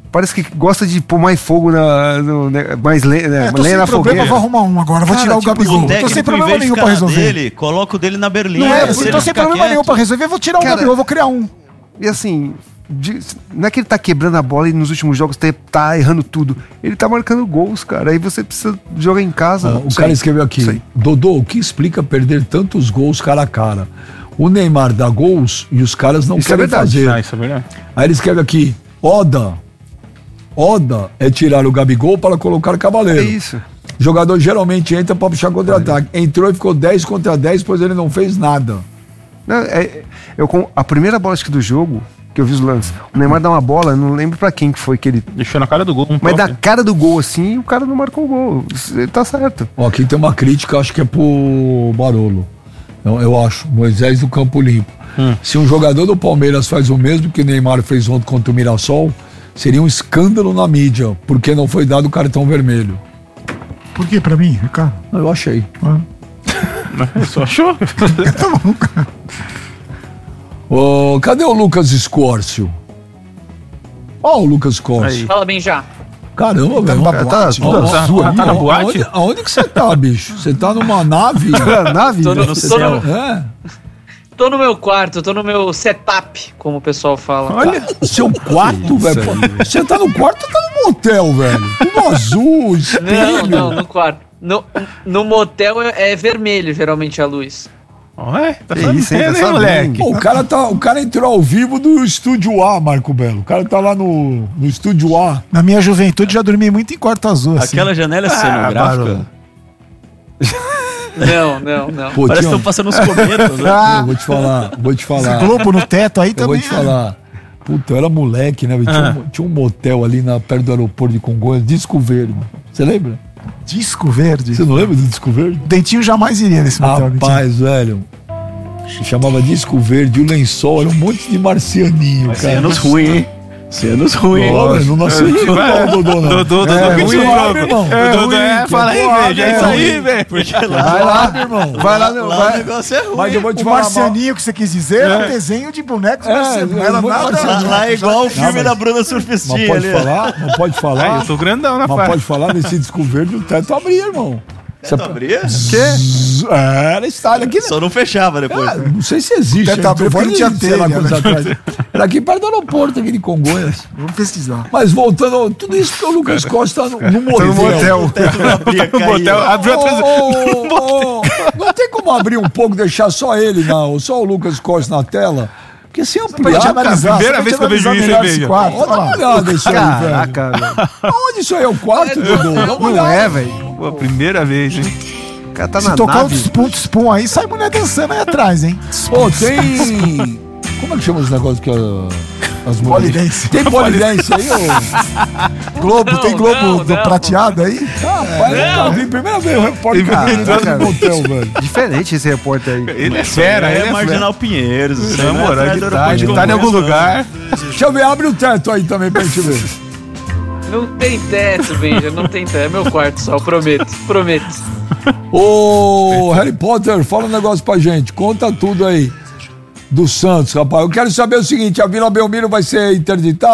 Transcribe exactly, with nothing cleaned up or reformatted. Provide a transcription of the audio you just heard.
Parece que gosta de pôr mais fogo na. No, mais lenha, né? É, tô lenha sem na problema, fogueira. vou arrumar um agora. Vou Cara, tirar o tipo, Gabigol. O Tô sem técnico, em problema vez de nenhum ficar pra na resolver. dele, coloca o dele na berlinda. Não é, se eu ele tô sem ficar problema quieto. nenhum pra resolver. Vou tirar o Cara, Gabigol, vou criar um. E assim, de- não é que ele tá quebrando a bola e nos últimos jogos tá, tá errando tudo. Ele tá marcando gols, cara. Aí você precisa jogar em casa. Ah, o Sei. cara escreveu aqui, Sei. Dodô, o que explica perder tantos gols cara a cara? O Neymar dá gols e os caras não Isso é querem verdade. fazer. Ah, isso é verdade. Aí ele escreve aqui, Oda. Oda é tirar o Gabigol para colocar o Cavaleiro. É isso. O jogador geralmente entra para puxar contra-ataque. Entrou e ficou dez contra dez, pois ele não fez nada. Não, é, eu, com a primeira bola acho que do jogo, que eu vi os lances, o Neymar dá uma bola, não lembro pra quem que foi que ele. Deixou na cara do gol. Um Mas próprio. da cara do gol assim, o cara não marcou o gol. Isso, ele tá certo. Ó, aqui tem uma crítica, acho que é pro Barolo. Eu, eu acho, Moisés do Campo Limpo. Hum. Se um jogador do Palmeiras faz o mesmo que o Neymar fez ontem contra o Mirassol, seria um escândalo na mídia, porque não foi dado o cartão vermelho. Por que pra mim, Ricardo? Eu achei. Só achou? Tá bom, cara. Ô, cadê o Lucas Escórcio? Ó o Lucas Escórcio. Aí. Fala bem já. Caramba, Tá velho. numa Cara, boate. tá- Tá, azul tá, ali, tá na ó. boate? Aonde, aonde que você tá, bicho? Você tá numa nave? Na nave? Tô no, né? tô, céu. no, É. tô no meu quarto, tô no meu setup, como o pessoal fala. Olha. Seu quarto, velho. Pô, você tá no quarto ou tá no motel, velho? Tudo azul, Não, espelho. não, no quarto. No, no motel é, é vermelho, geralmente, a luz. Ué, tá Que sabendo, isso, hein? Tá né, sabendo. moleque? Pô, o cara, tá, o cara entrou ao vivo do Estúdio A, Marco Belo. O cara tá lá no, no Estúdio A. Na minha juventude já dormi muito em quarto azul, assim. Aquela janela é cenográfica. Não, não, não. Pô, Parece que tinha- estão passando os cometas, né? eu vou te falar, vou te falar. Globo no teto aí Eu vou também. te falar. Puta, eu era moleque, né? velho? Tinha, um, tinha um motel ali na, perto do aeroporto de Congonhas, Disco Verde. Você lembra? Disco verde. Você não lembra do Disco Verde? Dentinho jamais iria nesse motel. Dentinho. Rapaz, velho. Se chamava Disco Verde, o lençol era um monte de marcianinho, cara. Cenos ruins, hein? Cenos ruins. Olha, não nasceu Vai. não, Dodô, não. Dodô, Dodô, É, que ruim, te abre, troca. irmão. É, Dodô, ruim, é, que fala aí, porra, velho. É é isso aí, ruim. velho. Porque Vai lá, lá, irmão. Vai lá, no, lá o vai. negócio é ruim. Mas eu vou te O falar. marcianinho que você quis dizer era um desenho de bonecos É, marcianos. Não é, era muito nada. marcianinho. Lá é igual o filme mas- da Bruna Mas Surfistinha pode ali. falar? Não pode falar? Eu tô grandão na Mas parte. pode falar nesse Disco Verde, o teto abria, irmão. Você Tu abria? Quê? É, era estádio aqui. Só não fechava depois. Ah, não sei se existe. teto hein? abriu porque não tinha sei lá telha, quantos né? atrás. Era aqui perto do aeroporto, aqui de Congonhas. Vamos pesquisar. Mas voltando, tudo isso porque o Lucas Costa tá no, no motel. no motel. Teto não abria, No caía. motel, abriu Ô, atrás. ô, ô, não tem como abrir um pouco, deixar só ele, não, só o Lucas Costa na tela? Porque se Pra gente ampliar, analisar. primeira só pra vez gente que eu vejo analisar isso, melhor hein, esse Benja? quarto. Ó, dá uma olhada isso aí, velho. Caraca, velho. Onde isso aí é o quarto, Dudu? Dá uma Não olhada. é, velho. Pô, primeira vez, hein? O cara tá Se na tocar o nave. Spum Spum aí, sai mulher dançando aí atrás, hein? Pô, tem... Como é que chama os negócios que a- as mulheres... Polidense. Tem polidense aí, ô? Globo, Não, tem Globo não, do não. prateado aí? Rapaz, eu nunca vi. Primeira vez o repórter que eu vi Caraca, entrando no motel, velho. Diferente esse repórter aí. Ele é fera, ele É é Marginal Pinheiros. isso aí Na não é moral, atrás ele do tá, aeroporto ele de tá em algum Congonhas, lugar. Deixa eu ver, abre o teto aí também pra gente ver. Não tem teto, Benja, não tem teto. É meu quarto só, prometo, prometo. Ô, Harry Potter, fala um negócio pra gente. Conta tudo aí do Santos, rapaz. Eu quero saber o seguinte, a Vila Belmiro vai ser interditada?